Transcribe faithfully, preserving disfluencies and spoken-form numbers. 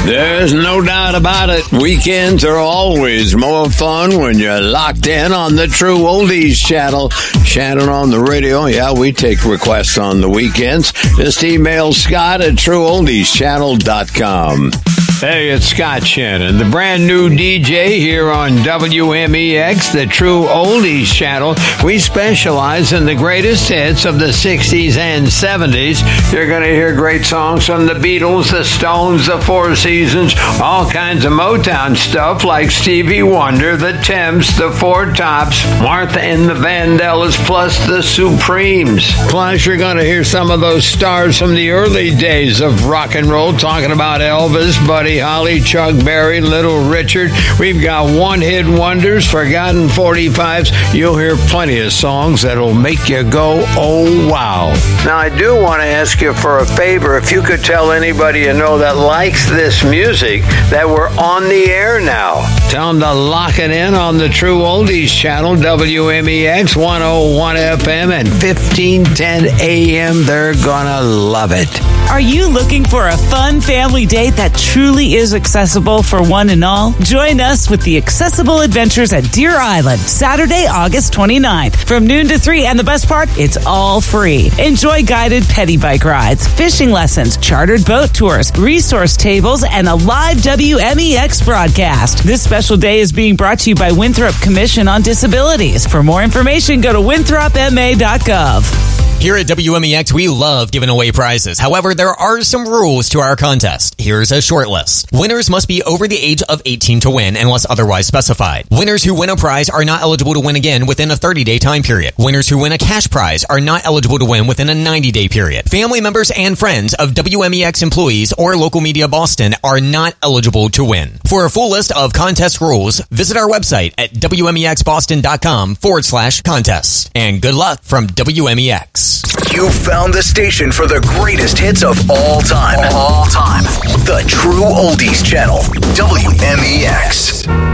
There's no doubt about it. Weekends are always more fun when you're locked in on the True Oldies channel. Shannon on the radio. Yeah, we take requests on the weekends. Just email Scott at true oldies channel dot com. Hey, it's Scott Shannon, the brand new D J here on W M E X, the True Oldies channel. We specialize in the greatest hits of the sixties and seventies. You're going to hear great songs from the Beatles, the Stones, the Four Seasons, all kinds of Motown stuff like Stevie Wonder, the Temps, the Four Tops, Martha and the Vandellas, plus the Supremes. Plus, you're going to hear some of those stars from the early days of rock and roll, talking about Elvis, Buddy Holly, Chuck Berry, Little Richard. We've got one-hit wonders, forgotten forty-fives. You'll hear plenty of songs that'll make you go, oh, wow. Now, I do want to ask you for a favor. If you could tell anybody you know that likes this music that we're on the air now. Tell them to lock it in on the True Oldies channel, W M E X one oh one F M and fifteen ten A M. They're gonna love it. Are you looking for a fun family date that truly is accessible for one and all? Join us with the Accessible Adventures at Deer Island, Saturday, August twenty-ninth, from noon to three. And the best part, it's all free. Enjoy guided peddy bike rides, fishing lessons, chartered boat tours, resource tables, and a live W M E X broadcast. This special day is being brought to you by Winthrop Commission on Disabilities. For more information, go to winthrop m a dot gov. Here at W M E X, we love giving away prizes. However, there are some rules to our contest. Here's a short list. Winners must be over the age of eighteen to win, unless otherwise specified. Winners who win a prize are not eligible to win again within a thirty-day time period. Winners who win a cash prize are not eligible to win within a ninety-day period. Family members and friends of W M E X employees or Local Media Boston are not eligible to win. For a full list of contest rules, visit our website at W M E X Boston dot com forward slash contest. And good luck from W M E X. You found the station for the greatest hits of all time. All time. The True Oldies channel, W M E X.